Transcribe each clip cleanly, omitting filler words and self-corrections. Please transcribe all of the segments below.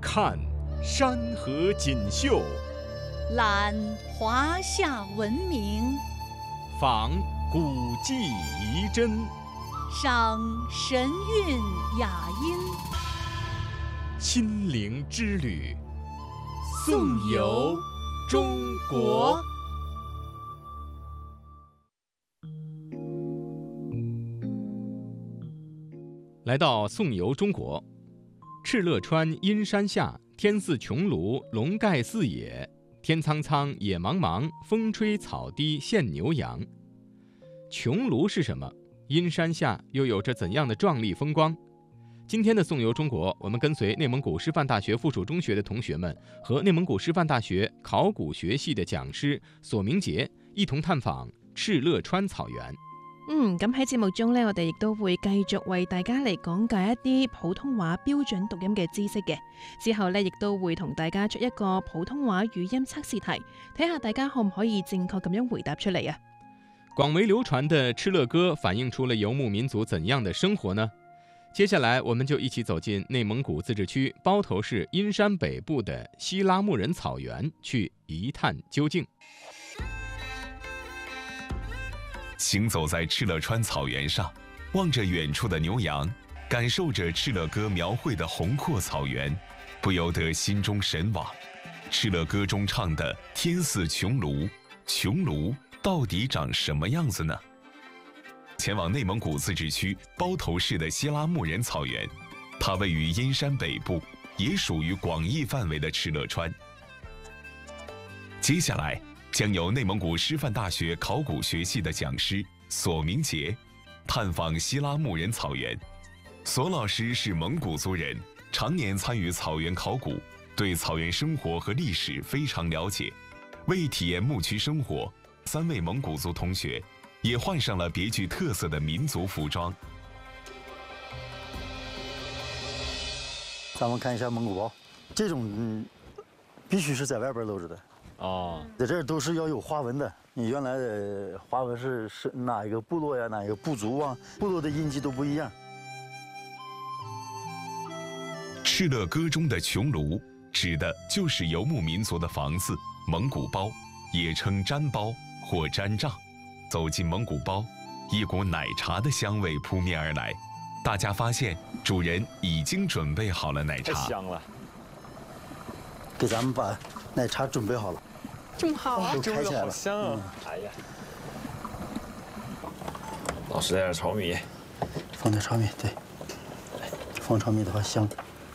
看山河锦绣， 览华夏文明， 访古迹遗珍， 赏神韵雅音。 亲临之旅，颂游中国。来到颂游中国，敕勒川阴山下，天似穹庐，笼盖四野，天苍苍，野茫茫，风吹草低见牛羊。穹庐是什么？阴山下又有着怎样的壮丽风光？今天的颂游中国，我们跟随内蒙古师范大学附属中学的同学们和内蒙古师范大学考古学系的講師索明傑一同探訪敕勒川草原。 咁喺節目中呢，我哋亦都會繼續為大家嚟講解一啲普通話標準讀音嘅知識嘅。之後呢，亦都會同大家出一個普通話語音測試題，睇下大家可唔可以正確咁樣回答出嚟啊！ 廣為流傳的敕勒歌反映出了游牧民族怎樣的生活呢？接下來我們就一起走進內蒙古自治區包頭市陰山北部的西拉木仁草原，去一探究竟。 行走在敕勒川草原上，望着遠處的牛羊，感受着敕勒歌描繪的宏闊草原，不由得心中神往。敕勒歌中唱的天似穹庐，穹庐到底長什麼樣子呢？前往內蒙古自治區包頭市的西拉木仁草原，它位於陰山北部，也屬於廣義範圍的敕勒川。接下來將由內蒙古師範大學考古學系的講師索明傑探訪西拉木仁草原。索老師是蒙古族人，常年參與草原考古，對草原生活和歷史非常了解。為體驗牧區生活，3位蒙古族同學也換上了別具特色的民族服裝。 咱們看一下蒙古包，這種必須是在外邊露着的。在這兒都是要有花紋的。你原來的花紋是哪一個部落呀，哪一個部族啊，部落的印記都不一樣。 敕勒歌中的穹庐指的就是游牧民族的房子，蒙古包，也稱毡包或毡帳。走進蒙古包，一股奶茶的香味撲面而來。大家發現主人已經準備好了奶茶。太香了， 給咱們把奶茶準備好了。 這麼好啊！ 都開起來了， 好香啊！哎呀，老師帶點炒米， 放點炒米，對，放炒米的話香。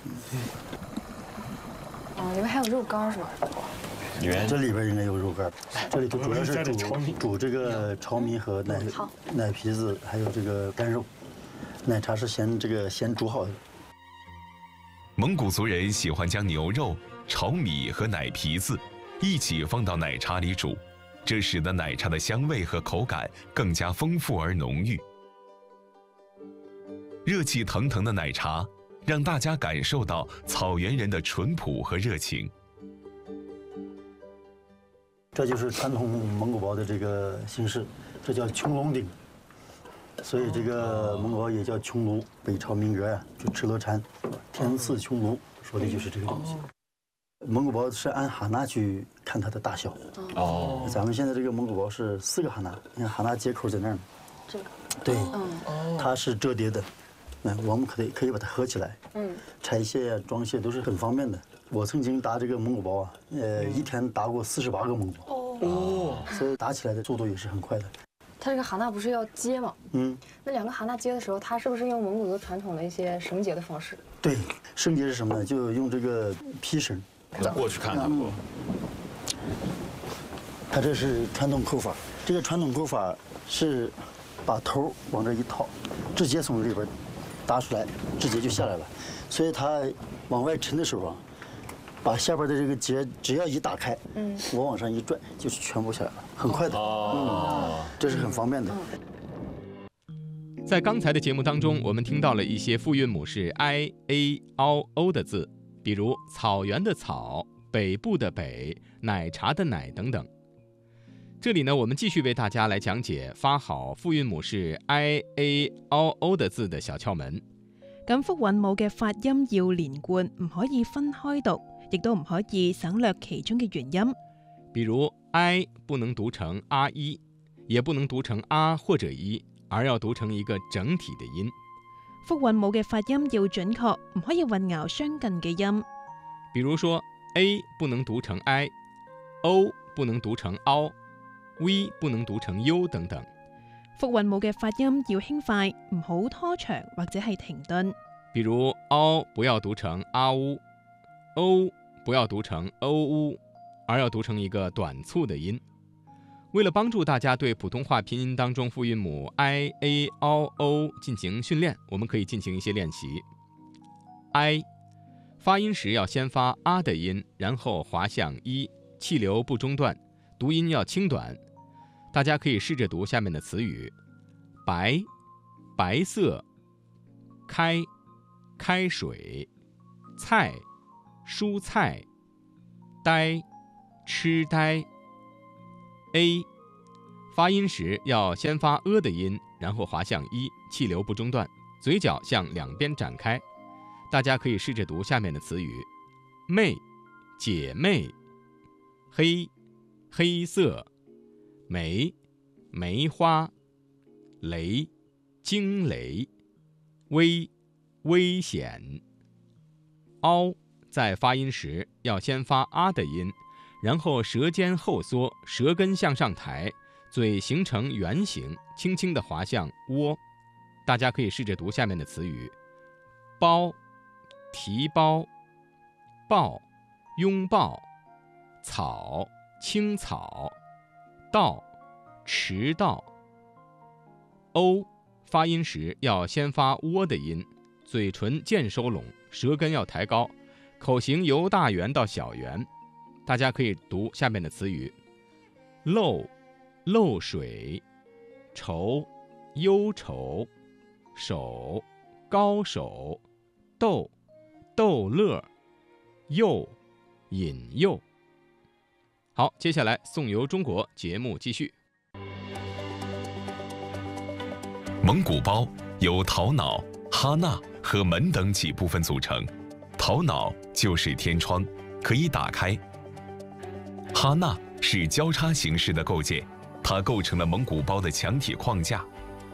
裡面還有肉乾是吧？ 這裡邊應該有肉乾，這裡頭主要是煮這個炒米和奶皮子，還有這個乾肉。奶茶是先煮好的。 蒙古族人喜歡將牛肉、炒米和奶皮子一起放到奶茶裡煮，這使得奶茶的香味和口感更加豐富而濃郁。熱氣騰騰的奶茶讓大家感受到草原人的淳樸和熱情。 這就是傳統蒙古包的這個形式，這叫穹窿頂，所以這個蒙古包也叫穹庐。北朝民歌呀，就敕勒川，天似穹庐，說的就是這個東西。蒙古包是按哈納去看它的大小。咱們現在這個蒙古包是4個哈納，你看哈納接口在那兒。這個。對。它是折疊的，我們可以把它合起來。拆卸呀、裝卸都是很方便的。我曾經打這個蒙古包啊，一天打過48個蒙古包。所以打起來的速度也是很快的。 它這個哈納不是要接嗎？那2個哈納接的時候，它是不是用蒙古族傳統的一些繩結的方式？ 對，繩結是什麼呢？就用這個皮繩。 咱過去看看不？ 它這是傳統扣法，這個傳統扣法是把頭往這一套，直接從裡邊打出來，直接就下來了。所以它往外沉的時候啊，把下邊的這個結只要一打開，我往上一轉，就全部下來了，很快的。這是很方便的。 在剛才的節目當中，我們聽到了一些複韻母是 i、a、o、o 的字，比如草原的草、北部的北、奶茶的奶等等。這裡呢，我們繼續為大家來講解發好複韻母是 i、a、o、o 的字的小竅門。 咁復韻母嘅發音要連貫，唔可以分開讀，亦都唔可以省略其中嘅元音。 比如 I 不能讀成阿一，也不能讀成啊或者一，而要讀成一個整體的音。 復韻母嘅發音要準確，唔可以混淆相近嘅音。 比如說 A 不能讀成 I，O 不能讀成 ao，V 不能讀成 U 等等。 復韻母嘅發音要輕快，唔好拖長或者係停頓。 比如 ao 不要讀成阿烏，O 不要讀成歐烏，而要讀成一個短促的音。為了幫助大家對普通話拼音當中複韻母 I、A、ao、O 進行訓練，我們可以進行一些練習。I 發音時要先發啊的音，然後滑向一，氣流不中斷，讀音要輕短。大家可以試着讀下面的詞語：白、白色；開、開水；菜、蔬菜；呆、痴呆。A 發音時要先發的音，然後滑向一，氣流不中斷，嘴角向兩邊展開。大家可以試着讀下面的詞語：妹、姐妹；黑、黑色；梅、梅花；雷、驚雷；危、危險。凹在發音時要先發啊的音，然後舌尖後縮，舌根向上抬，嘴形成圓形，輕輕地滑向窩。大家可以試着讀下面的詞語：包、提包；抱、擁抱；草、青草；到、遲到。O 發音時要先發窩的音，嘴唇漸收攏，舌根要抬高，口型由大圓到小圓。大家可以讀下面的詞語：漏、漏水；愁、憂愁；手、高手；逗、逗樂；誘、引誘。好，接下來宋遊中國節目繼續。 蒙古包由頭腦、哈納和門等幾部分組成。頭腦就是天窗，可以打開。哈納是交叉形式的構建，它構成了蒙古包的牆體框架。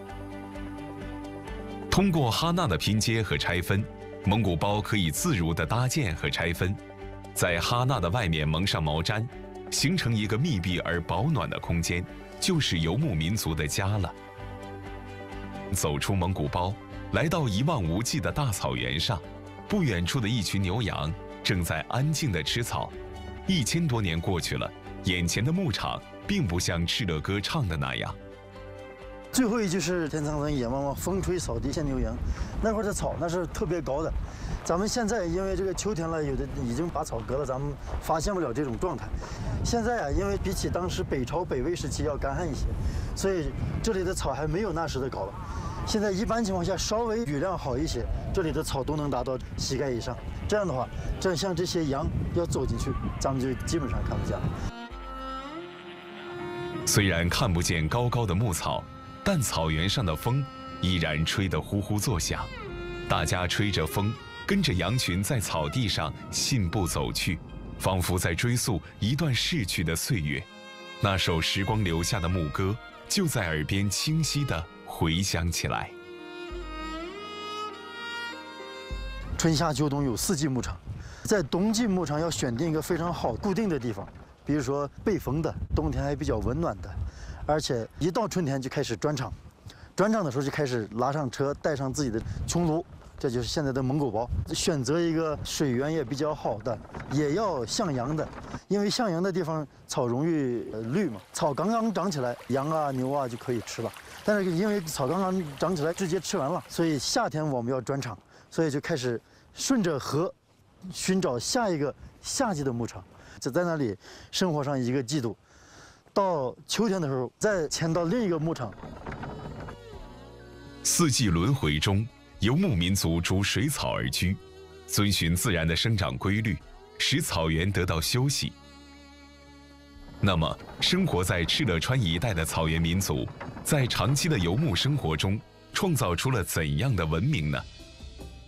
通過哈納的拼接和拆分，蒙古包可以自如地搭建和拆分，在哈納的外面蒙上毛毡，形成一個密閉而保暖的空間，就是游牧民族的家了。走出蒙古包，來到一望無際的大草原上，不遠處的一群牛羊正在安靜地吃草。1000多年過去了，眼前的牧場並不像敕勒歌唱的那樣。 最後一句是天蒼蒼，野茫茫，風吹草低見牛羊。那會兒的草那是特別高的，咱們現在因為這個秋天了，有的已經把草割了，咱們發現不了這種狀態。現在啊，因為比起當時北朝北魏時期要乾旱一些，所以這裡的草還沒有那時的高了。現在一般情況下稍微雨量好一些，這裡的草都能達到膝蓋以上。這樣的話，像這些羊要走進去，咱們就基本上看不見了。 雖然看不見高高的牧草，但草原上的風依然吹得呼呼作響。大家吹着風，跟着羊群在草地上信步走去，仿佛在追溯一段逝去的歲月。那首時光留下的牧歌，就在耳邊清晰地回響起來。 春夏秋冬有4季牧場，在冬季牧場要選定一個非常好固定的地方，比如說背風的，冬天還比較溫暖的，而且一到春天就開始轉場，轉場的時候就開始拉上車，帶上自己的穹廬，這就是現在的蒙古包。選擇一個水源也比較好的，也要向陽的，因為向陽的地方草容易綠嘛，草剛剛長起來，羊啊牛啊就可以吃了。但是因為草剛剛長起來直接吃完了，所以夏天我們要轉場，所以就開始順着河尋找下一個夏季的牧場，就在那裡生活上一個季度，到秋天的時候再遷到另一個牧場。 4季輪迴中，游牧民族逐水草而居，遵循自然的生長規律，使草原得到休息。那麼，生活在敕勒川一帶的草原民族，在長期的游牧生活中，創造出了怎樣的文明呢？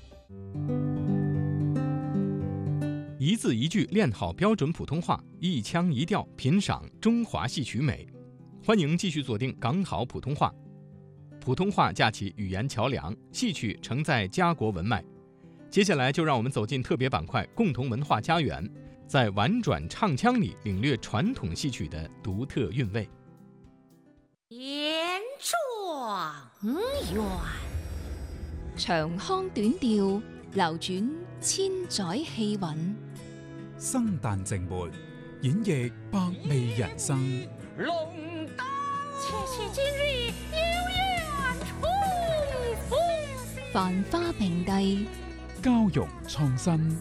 一字一句练好标准普通话，一腔一调品赏中华戏曲美。欢迎继续锁定港好普通话，普通话架起语言桥梁，戏曲承载家国文脉。接下来就让我们走进特别板块共同文化家园，在婉转唱腔里领略传统戏曲的独特韵味。 言状元， 長腔短調，流轉千載氣韻。 生旦淨末，演繹百味人生。 龍燈，切今日有緣重逢。 繁花並蒂， 交融創新，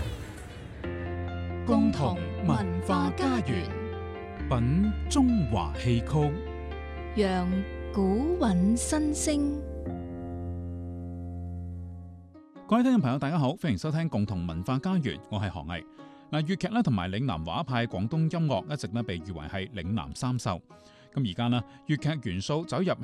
共同文化家園，品中華戲曲， 讓古韻新聲。 各位聽眾朋友，大家好，歡迎收聽共同文化家園，我係何毅。粵劇咧同埋嶺南畫派廣東音樂一直咧被譽為係嶺南三秀。咁而家咧，粵劇元素走入